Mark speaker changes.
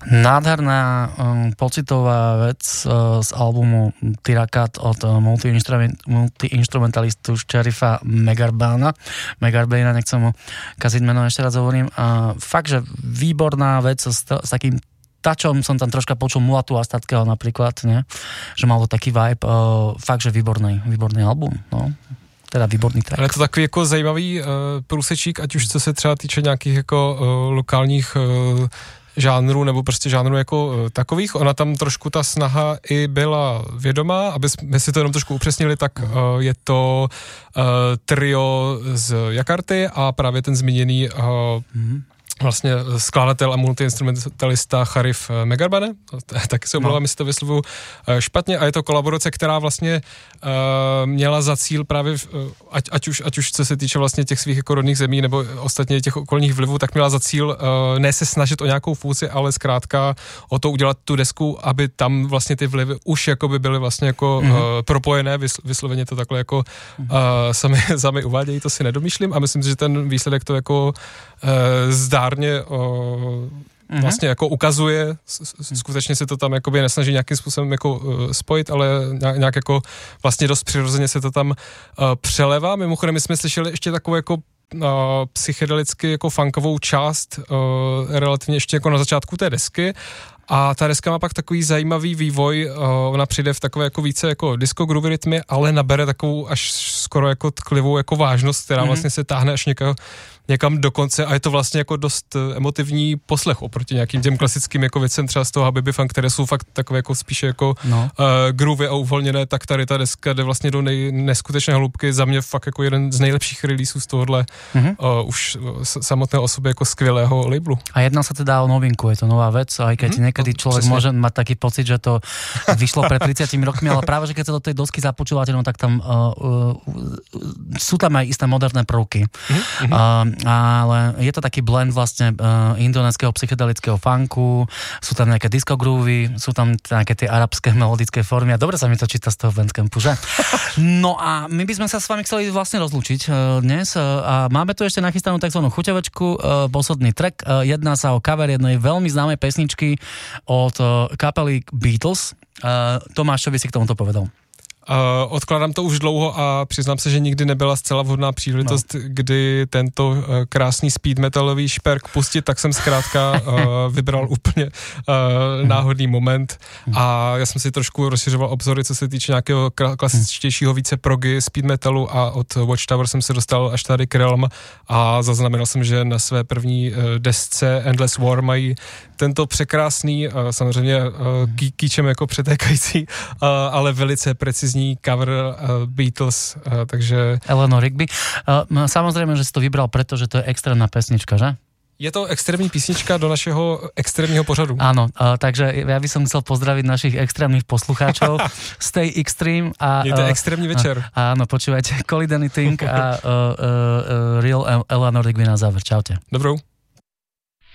Speaker 1: Nádherná pocitová vec z albumu Tirakat od multi-instrumentalistu Šerifa Megarbana, nechcem mu kaziť meno, ešte raz hovorím. Fakt, že výborná vec s takým tačom, som tam troška počul Mulatu Astatkeho napríklad, nie? Že mal to taký vibe, fakt, že výborný album, no. Teda výborný track.
Speaker 2: Ale je to takový jako zajímavý průsečík, ať už co se třeba týče nějakých jako lokálních žánrů nebo prostě žánrů jako takových. Ona tam trošku ta snaha i byla vědomá, aby jsme si to jenom trošku upřesnili, tak je to trio z Jakarty a právě ten zmíněný vlastně skladatel a multiinstrumentalista Sherif Megarbane, taky se omlouvám, jestli to vyslovuju špatně, a je to kolaborace, která vlastně měla za cíl právě, ať už co se týče vlastně těch svých jako rodných zemí nebo ostatně těch okolních vlivů, tak měla za cíl ne se snažit o nějakou fúzi, ale zkrátka o to udělat tu desku, aby tam vlastně ty vlivy už jakoby byly vlastně jako propojené, vysloveně to takhle jako sami uvádějí, to si nedomýšlím a myslím si, že ten výsledek to jako zdárně vlastně jako ukazuje, skutečně se to tam jakoby nesnaží nějakým způsobem jako spojit, ale nějak jako vlastně dost přirozeně se to tam přelevá. Mimochodem, my jsme slyšeli ještě takovou jako psychedelicky jako funkovou část relativně ještě jako na začátku té desky. A ta deska má pak takový zajímavý vývoj, ona přijde v takové jako více jako disco groovy rytmy, ale nabere takovou až skoro jako tklivou jako vážnost, která vlastně se táhne až někam do konce a je to vlastně jako dost emotivní poslech oproti nějakým těm klasickým jako věcem třeba z toho Habibi Funk, které jsou fakt takové jako spíše jako groovy a uvolněné, tak tady ta deska jde vlastně do neskutečné hloubky, za mě fakt jako jeden z nejlepších releaseů z tohohle už samotné osoby jako skvělého labelu.
Speaker 1: A jedná sa teda o novinku, je to nová vec, aj keď niekedy človek môže mať taký pocit, že to vyšlo pred 30 rokmi, ale práve, že keď sa do tej dosky započúvate, no tak tam sú tam aj isté moderné prvky. Ale je to taký blend vlastne indonéského psychedelického funku, sú tam nejaké disco groovy, sú tam nejaké tie arabské melodické formy a dobre sa mi to číta z toho Bandcampu, že? No a my by sme sa s vami chceli vlastne rozlúčiť dnes a máme tu ešte nachystanú takzvanú chuťovečku, posledný track, jedná sa o cover jednej veľmi známej pesničky od kapely Beatles. Tomáš, čo by si k tomuto povedal?
Speaker 2: Odkládám to už dlouho a přiznám se, že nikdy nebyla zcela vhodná příležitost, kdy tento krásný speed metalový šperk pustit, tak jsem zkrátka vybral úplně náhodný moment a já jsem si trošku rozšiřoval obzory, co se týče nějakého klasičtějšího více progy speed metalu a od Watchtower jsem se dostal až tady k Realm a zaznamenal jsem, že na své první desce Endless War mají tento překrásný, samozřejmě kýčem jako přetékající, ale velice precizní cover Beatles, takže...
Speaker 1: Eleanor Rigby. Samozrejme, že si to vybral, pretože to je extrémna pesnička, že?
Speaker 2: Je to extrémní písnička do našeho extrémního pořadu.
Speaker 1: Áno, takže ja by som chcel pozdraviť našich extrémnych poslucháčov. Stay extreme.
Speaker 2: Mějte extrémní večer.
Speaker 1: Áno, počúvajte Colid Anything a Real Eleanor Rigby na záver. Čaute.
Speaker 2: Dobrou.